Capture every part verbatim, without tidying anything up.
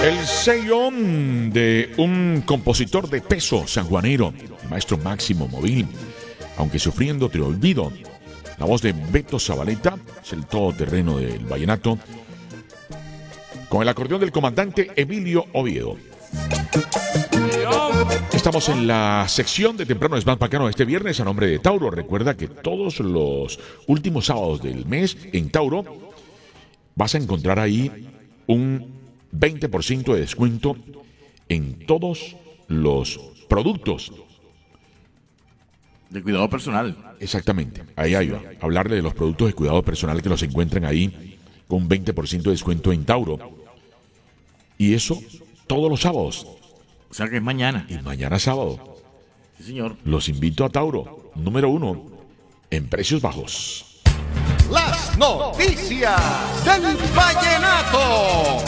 El sello de un compositor de peso sanjuanero, el maestro Máximo Móvil, aunque sufriendo de olvido. La voz de Beto Zabaleta es el todoterreno del vallenato, con el acordeón del comandante Emilio Oviedo. Estamos en la sección de Temprano es más bacano este viernes a nombre de Tauro. Recuerda que todos los últimos sábados del mes en Tauro vas a encontrar ahí un veinte por ciento de descuento en todos los productos de cuidado personal. Exactamente, ahí hay va. Hablarle de los productos de cuidado personal que los encuentran ahí con un veinte por ciento de descuento en Tauro. Y eso todos los sábados. O sea que es mañana. Y mañana sábado. Sí, señor. Los invito a Tauro, número uno, en precios bajos. Las noticias del vallenato.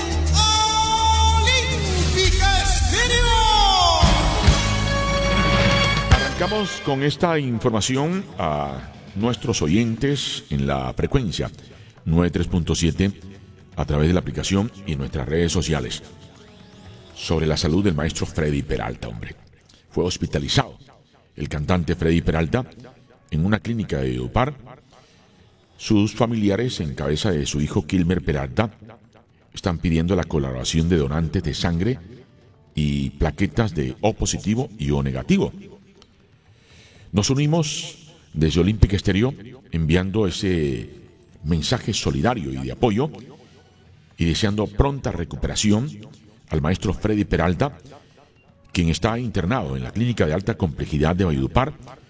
Arrancamos con esta información a nuestros oyentes en la frecuencia noventa y tres punto siete a través de la aplicación y en nuestras redes sociales. Sobre la salud del maestro Freddy Peralta, hombre. Fue hospitalizado el cantante Freddy Peralta en una clínica de Valledupar. Sus familiares, en cabeza de su hijo Kilmer Peralta, están pidiendo la colaboración de donantes de sangre y plaquetas de O positivo y O negativo. Nos unimos desde Olímpica Estéreo enviando ese mensaje solidario y de apoyo y deseando pronta recuperación al maestro Freddy Peralta, quien está internado en la clínica de alta complejidad de Valledupar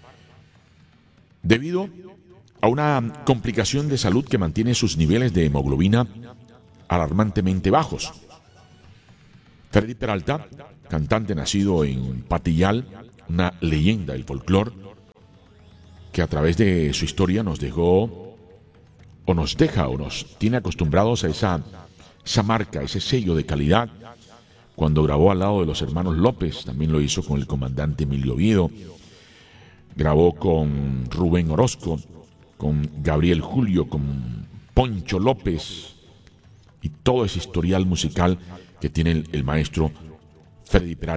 debido a una complicación de salud que mantiene sus niveles de hemoglobina alarmantemente bajos. Freddy Peralta, cantante nacido en Patillal, una leyenda del folclore, que a través de su historia nos dejó, o nos deja, o nos tiene acostumbrados a esa, esa marca, ese sello de calidad. Cuando grabó al lado de los hermanos López, también lo hizo con el comandante Emilio Oviedo, grabó con Rubén Orozco, con Gabriel Julio, con Poncho López, y todo ese historial musical que tiene el, el maestro Freddy Peralta.